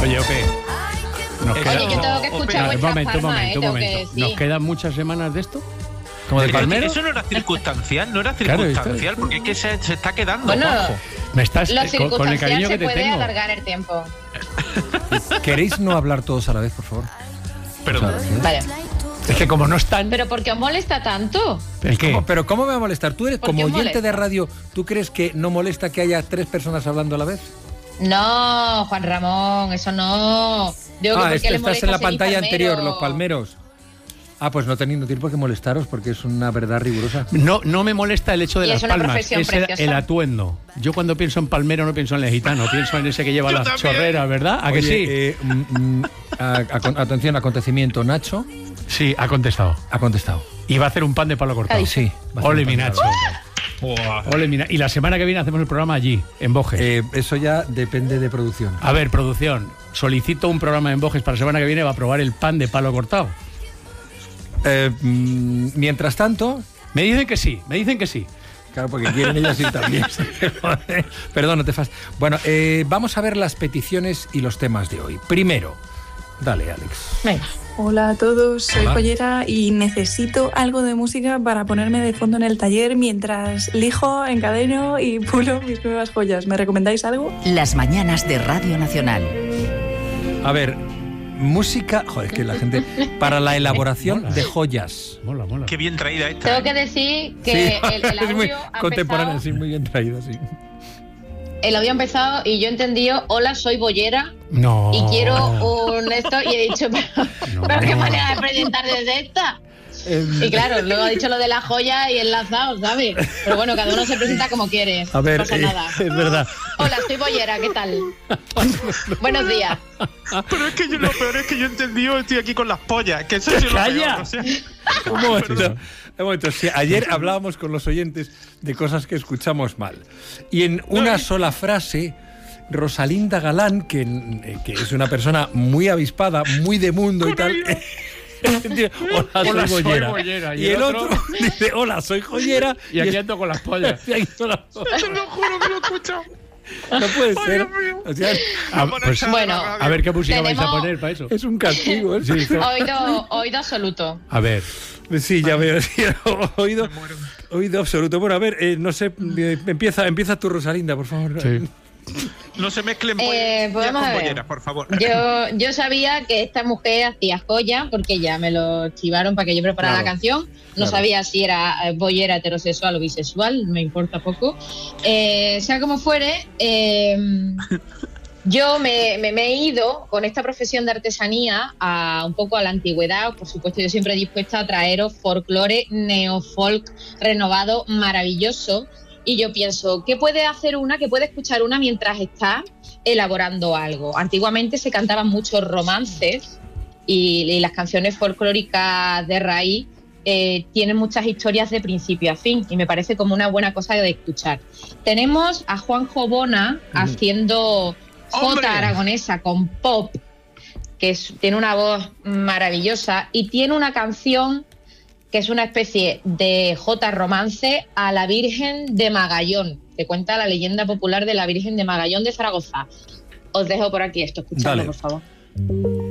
Oye, Ope. Oye, yo tengo que escuchar vuestras palmas, un momento. ¿Nos quedan muchas semanas de esto? ¿Como de Palmero? Eso no era circunstancial, Claro, porque es que se está quedando. Bueno, Juanjo. Me estás lo con el circunstancial cariño se que te puede tengo. alargar el tiempo. ¿Queréis no hablar todos a la vez, por favor? Perdón. Vale. Es que como no están... ¿Pero por qué os molesta tanto? ¿El qué? ¿Pero cómo me va a molestar? Tú eres ¿Por qué como oyente molesta? de radio, ¿tú crees que no molesta que haya 3 personas hablando a la vez? No, Juan Ramón, eso no. Digo que ¿por qué le estás molesta en la ser pantalla palmero? anterior, los palmeros. Pues no tenéis por qué molestaros porque es una verdad rigurosa. No me molesta el hecho de Y las es una palmas, profesión es preciosa. el atuendo. Yo cuando pienso en palmero no pienso en el gitano, pienso en ese que lleva Yo las también. chorreras, ¿verdad? ¿A que sí? Atención, acontecimiento. Nacho Sí, ha contestado. ha contestado. Y va a hacer un pan de palo cortado. Sí. va a hacer Ole, un mi pan de Nacho. Ole, mi Y la semana que viene hacemos el programa allí, en Bojes. Eso ya depende de producción. A ver, producción, solicito un programa en Bojes para la semana que viene, va a probar el pan de palo cortado. Mientras tanto... Me dicen que sí. Claro, porque quieren ellas ir también. Perdón, no te fas. Bueno, vamos a ver las peticiones y los temas de hoy. Primero, dale, Alex. Venga. Hola a todos, soy Hola. joyera y necesito algo de música para ponerme de fondo en el taller mientras lijo, encadeno y pulo mis nuevas joyas. ¿Me recomendáis algo? Las mañanas de Radio Nacional. A ver, música... Joder, es que la gente... Para la elaboración de joyas. Mola. Qué bien traída esta. Tengo que decir que el es muy audio ha contemporánea, empezado, sí, muy bien traído, sí. el audio ha empezado y yo he entendido, hola, soy boyera No. y quiero un esto, y he dicho, pero qué No. manera de presentar desde esta. Y claro, luego ha dicho lo de la joya y enlazado, ¿sabes? Pero bueno, cada uno se presenta como quiere. A ver, no pasa nada. es verdad. Hola, soy boyera, ¿qué tal? Buenos días. Pero es que lo peor es que yo he entendido, estoy aquí con las pollas. Que eso es lo ¡Calla! peor, o sea. Un momento. Sí, ayer hablábamos con los oyentes de cosas que escuchamos mal. Y en una sola frase, Rosalinda Galán, que es una persona muy avispada, muy de mundo y tal... dice, hola, soy boyera. Y el otro dice, hola, soy joyera. Y aquí ando con las pollas. Y aquí ando las pollas. Te lo juro que lo he escuchado. No puede Ay, ser. Dios mío. O sea, Pues, Bueno, a ver qué música vais a tenemos- poner para eso. es un castigo. ¿eh? Sí. Oído absoluto. A ver. Sí, ya veo. Sí, oído absoluto. Bueno, a ver, no sé, empieza tú, Rosalinda, por favor. Sí. No se mezclen Pues pollas vamos con a ver. bolleras, por favor. Yo sabía que esta mujer hacía joya porque ya me lo chivaron para que yo preparara Claro, la canción. No claro. sabía si era boyera heterosexual o bisexual, me importa poco. Sea como fuere, yo me he ido con esta profesión de artesanía un poco a la antigüedad. Por supuesto, yo siempre dispuesta a traeros folclore, neofolk renovado, maravilloso. Y yo pienso, ¿qué puede hacer una, qué puede escuchar una mientras está elaborando algo? Antiguamente se cantaban muchos romances y las canciones folclóricas de raíz tienen muchas historias de principio a fin y me parece como una buena cosa de escuchar. Tenemos a Juanjo Bona haciendo ¡Hombre! jota aragonesa con pop, que tiene una voz maravillosa y tiene una canción que es una especie de jota romance a la Virgen de Magallón, que cuenta la leyenda popular de la Virgen de Magallón de Zaragoza. Os dejo por aquí esto, escuchadlo, Dale. por favor.